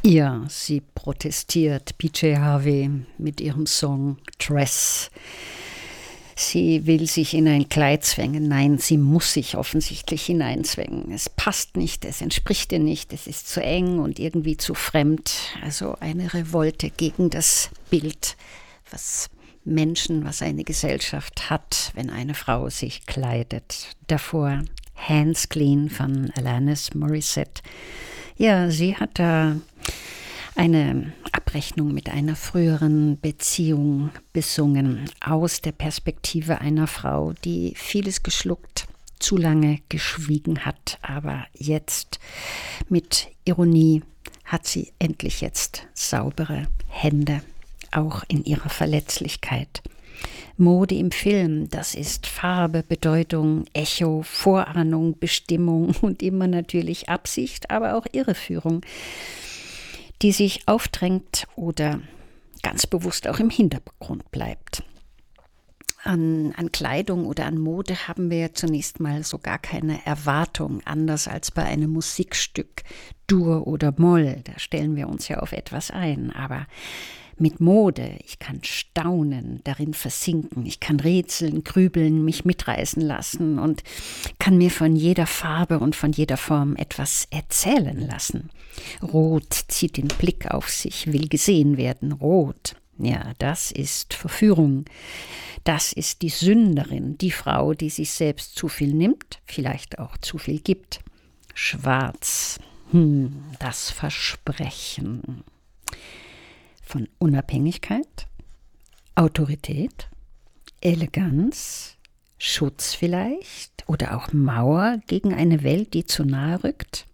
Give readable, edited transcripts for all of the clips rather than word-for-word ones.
Ja, sie protestiert, PJ Harvey, mit ihrem Song Dress. Sie will sich in ein Kleid zwängen. Nein, sie muss sich offensichtlich hineinzwängen. Es passt nicht, es entspricht ihr nicht, es ist zu eng und irgendwie zu fremd. Also eine Revolte gegen das Bild, was Menschen, was eine Gesellschaft hat, wenn eine Frau sich kleidet. Davor Hands Clean von Alanis Morissette. Ja, sie hat da eine Abrechnung mit einer früheren Beziehung besungen, aus der Perspektive einer Frau, die vieles geschluckt, zu lange geschwiegen hat, aber jetzt mit Ironie hat sie endlich jetzt saubere Hände, auch in ihrer Verletzlichkeit. Mode im Film, das ist Farbe, Bedeutung, Echo, Vorahnung, Bestimmung und immer natürlich Absicht, aber auch Irreführung, die sich aufdrängt oder ganz bewusst auch im Hintergrund bleibt. An Kleidung oder an Mode haben wir ja zunächst mal so gar keine Erwartung, anders als bei einem Musikstück, Dur oder Moll. Da stellen wir uns ja auf etwas ein, aber mit Mode, ich kann staunen, darin versinken, ich kann rätseln, grübeln, mich mitreißen lassen und kann mir von jeder Farbe und von jeder Form etwas erzählen lassen. Rot zieht den Blick auf sich, will gesehen werden. Rot, ja, das ist Verführung. Das ist die Sünderin, die Frau, die sich selbst zu viel nimmt, vielleicht auch zu viel gibt. Schwarz, das Versprechen von Unabhängigkeit, Autorität, Eleganz, Schutz vielleicht oder auch Mauer gegen eine Welt, die zu nahe rückt.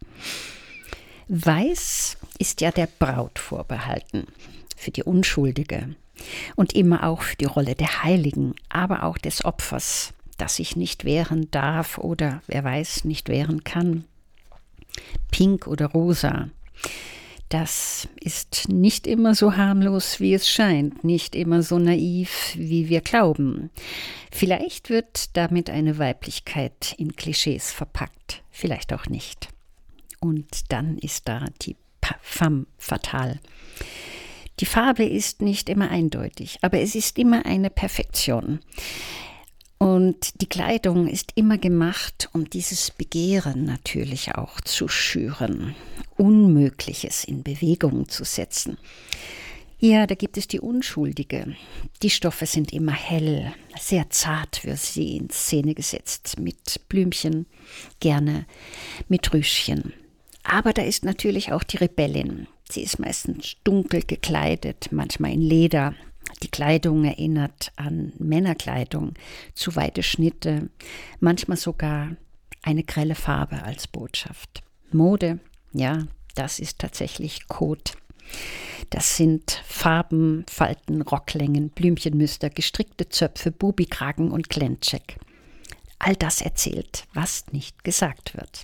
Weiß ist ja der Braut vorbehalten, für die Unschuldige und immer auch für die Rolle der Heiligen, aber auch des Opfers, das sich nicht wehren darf oder, wer weiß, nicht wehren kann. Pink oder rosa. Das ist nicht immer so harmlos, wie es scheint, nicht immer so naiv, wie wir glauben. Vielleicht wird damit eine Weiblichkeit in Klischees verpackt, vielleicht auch nicht. Und dann ist da die femme fatale. Die Farbe ist nicht immer eindeutig, aber es ist immer eine Perfektion. Und die Kleidung ist immer gemacht, um dieses Begehren natürlich auch zu schüren, Unmögliches in Bewegung zu setzen. Ja, da gibt es die Unschuldige. Die Stoffe sind immer hell, sehr zart wird sie in Szene gesetzt, mit Blümchen, gerne mit Rüschen. Aber da ist natürlich auch die Rebellin. Sie ist meistens dunkel gekleidet, manchmal in Leder. Die Kleidung erinnert an Männerkleidung, zu weite Schnitte, manchmal sogar eine grelle Farbe als Botschaft. Mode, ja, das ist tatsächlich Code. Das sind Farben, Falten, Rocklängen, Blümchenmuster, gestrickte Zöpfe, Bubikragen und Glänzcheck. All das erzählt, was nicht gesagt wird.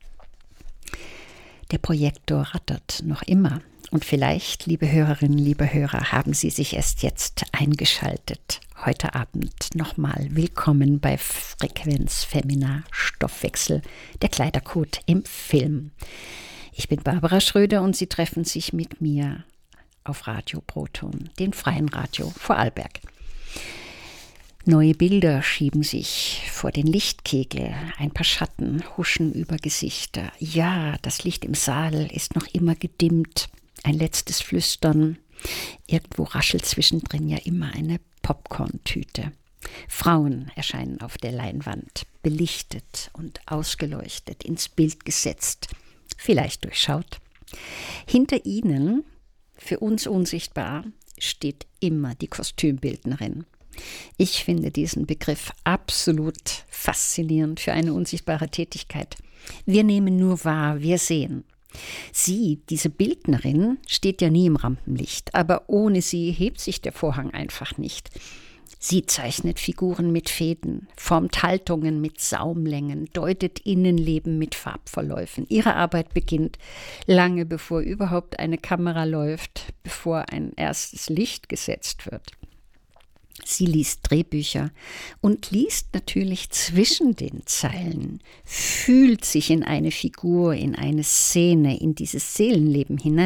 Der Projektor rattert noch immer. Und vielleicht, liebe Hörerinnen, liebe Hörer, haben Sie sich erst jetzt eingeschaltet. Heute Abend nochmal willkommen bei Frequenz Femina Stoffwechsel, der Kleidercode im Film. Ich bin Barbara Schröder und Sie treffen sich mit mir auf Radio Proton, dem freien Radio Vorarlberg. Neue Bilder schieben sich vor den Lichtkegel, ein paar Schatten huschen über Gesichter. Ja, das Licht im Saal ist noch immer gedimmt. Ein letztes Flüstern. Irgendwo raschelt zwischendrin ja immer eine Popcorn-Tüte. Frauen erscheinen auf der Leinwand, belichtet und ausgeleuchtet, ins Bild gesetzt, vielleicht durchschaut. Hinter ihnen, für uns unsichtbar, steht immer die Kostümbildnerin. Ich finde diesen Begriff absolut faszinierend für eine unsichtbare Tätigkeit. Wir nehmen nur wahr, wir sehen. Sie, diese Bildnerin, steht ja nie im Rampenlicht, aber ohne sie hebt sich der Vorhang einfach nicht. Sie zeichnet Figuren mit Fäden, formt Haltungen mit Saumlängen, deutet Innenleben mit Farbverläufen. Ihre Arbeit beginnt lange bevor überhaupt eine Kamera läuft, bevor ein erstes Licht gesetzt wird. Sie liest Drehbücher und liest natürlich zwischen den Zeilen, fühlt sich in eine Figur, in eine Szene, in dieses Seelenleben hinein.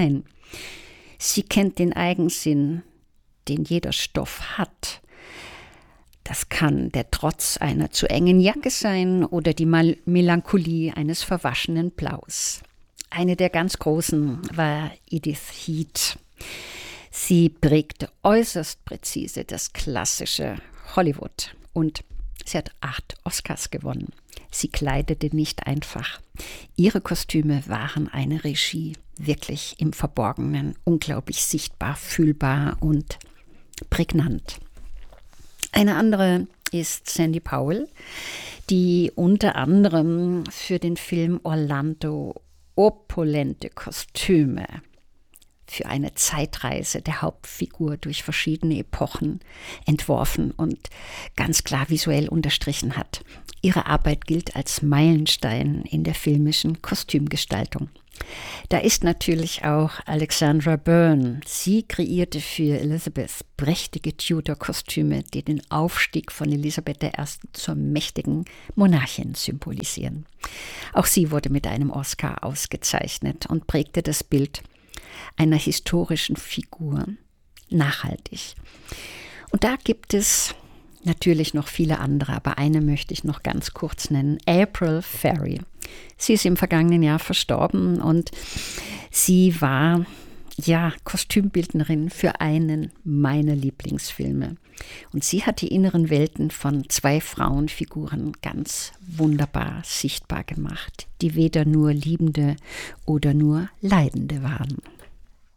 Sie kennt den Eigensinn, den jeder Stoff hat. Das kann der Trotz einer zu engen Jacke sein oder die Melancholie eines verwaschenen Blaus. Eine der ganz Großen war Edith Head. Sie prägte äußerst präzise das klassische Hollywood und sie hat 8 Oscars gewonnen. Sie kleidete nicht einfach. Ihre Kostüme waren eine Regie, wirklich im Verborgenen, unglaublich sichtbar, fühlbar und prägnant. Eine andere ist Sandy Powell, die unter anderem für den Film Orlando opulente Kostüme für eine Zeitreise der Hauptfigur durch verschiedene Epochen entworfen und ganz klar visuell unterstrichen hat. Ihre Arbeit gilt als Meilenstein in der filmischen Kostümgestaltung. Da ist natürlich auch Alexandra Byrne. Sie kreierte für Elizabeth prächtige Tudor-Kostüme, die den Aufstieg von Elisabeth I. zur mächtigen Monarchin symbolisieren. Auch sie wurde mit einem Oscar ausgezeichnet und prägte das Bild einer historischen Figur nachhaltig. Und da gibt es natürlich noch viele andere, aber eine möchte ich noch ganz kurz nennen, April Ferry. Sie ist im vergangenen Jahr verstorben und sie war Kostümbildnerin für einen meiner Lieblingsfilme. Und sie hat die inneren Welten von 2 Frauenfiguren ganz wunderbar sichtbar gemacht, die weder nur Liebende oder nur Leidende waren.